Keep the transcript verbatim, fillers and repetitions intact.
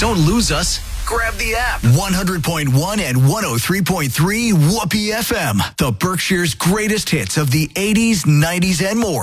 Don't lose us. Grab the app. one hundred point one and one oh three point three Whoopee F M. The Berkshire's greatest hits of the eighties, nineties, and more.